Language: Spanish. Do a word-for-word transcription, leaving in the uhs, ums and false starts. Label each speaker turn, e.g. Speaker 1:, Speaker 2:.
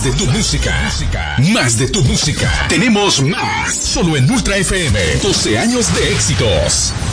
Speaker 1: de tu música. Más de tu música. Tenemos más. Solo en Ultra F M. doce años de éxitos.